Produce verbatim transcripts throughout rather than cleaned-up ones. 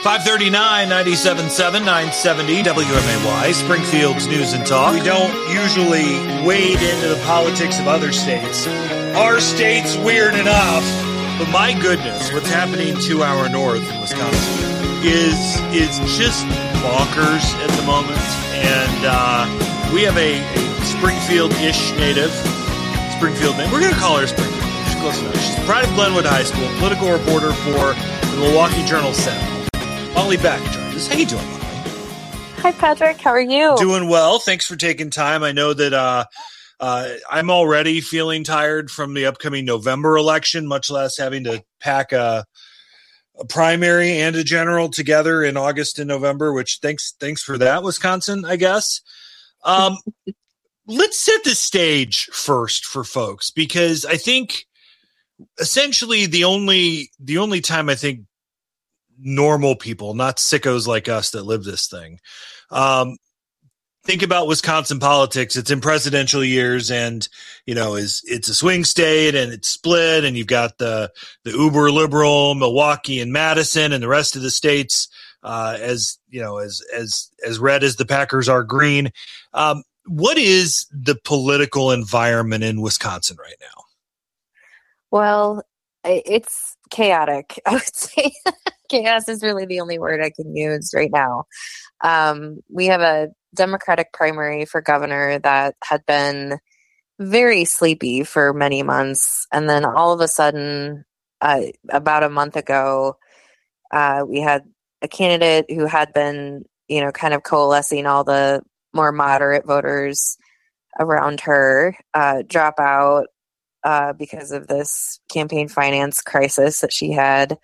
five thirty-nine, ninety-seven point seven, nine seventy W M A Y, Springfield's News and Talk. We don't usually wade into the politics of other states. Our state's weird enough. But my goodness, what's happening two hour north in Wisconsin is is just bonkers at the moment. And uh, we have a, a Springfield-ish native, Springfield name. We're going to call her Springfield. She's close enough. She's the pride of Glenwood High School, political reporter for the Milwaukee Journal-Sentinel. Molly Beck joins us. How you doing, Molly? Hi, Patrick. How are you? Doing well. Thanks for taking time. I know that uh, uh, I'm already feeling tired from the upcoming November election, much less having to pack a, a primary and a general together in August and November, which thanks thanks for that, Wisconsin, I guess. Um, let's set the stage first for folks, because I think essentially the only the only time I think normal people, not sickos like us that live this thing, um, think about Wisconsin politics. It's in presidential years, and you know, is it's a swing state, and it's split, and you've got the the uber liberal Milwaukee and Madison, and the rest of the states uh, as you know, as as as red as the Packers are green. Um, what is the political environment in Wisconsin right now? Well, it's chaotic. I would say chaos is really the only word I can use right now. Um, we have a Democratic primary for governor that had been very sleepy for many months. And then all of a sudden, uh, about a month ago, uh, we had a candidate who had been, you know, kind of coalescing all the more moderate voters around her, uh, drop out uh, because of this campaign finance crisis that she had.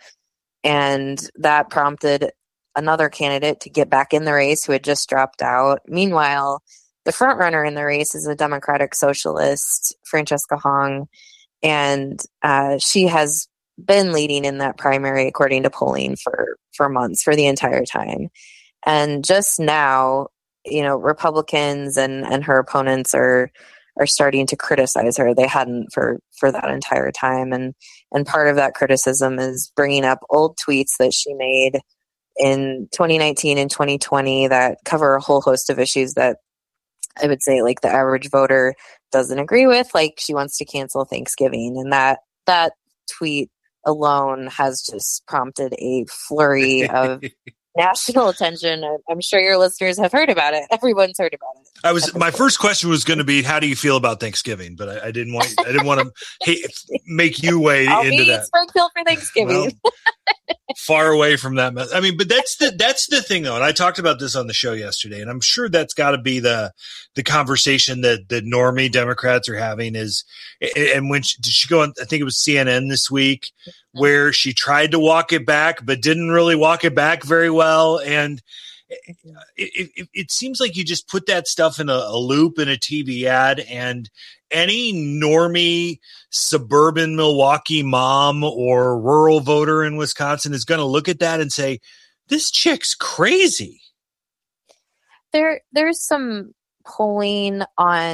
And that prompted another candidate to get back in the race who had just dropped out. Meanwhile, the front runner in the race is a Democratic socialist, Francesca Hong, and uh, she has been leading in that primary according to polling for, for months, for the entire time. And just now, you know, Republicans and, and her opponents are are starting to criticize her. They hadn't for, for that entire time. And, and part of that criticism is bringing up old tweets that she made in twenty nineteen and twenty twenty that cover a whole host of issues that I would say like the average voter doesn't agree with. Like she wants to cancel Thanksgiving, and that, that tweet alone has just prompted a flurry of national attention. I'm sure your listeners have heard about it. Everyone's heard about it. I was my first question was going to be, how do you feel about Thanksgiving? But I, I didn't want I didn't want to hey, make you weigh I'll into be that. in Springfield for Thanksgiving. Well, far away from that. Mess. I mean, but that's the that's the thing though, and I talked about this on the show yesterday, and I'm sure that's got to be the the conversation that the normie Democrats are having is, and when she, did she go on? I think it was C N N this week, where she tried to walk it back, but didn't really walk it back very well, and it, it, it seems like you just put that stuff in a, a loop in a T V ad, and any normie suburban Milwaukee mom or rural voter in Wisconsin is going to look at that and say, this chick's crazy. There, there's some polling on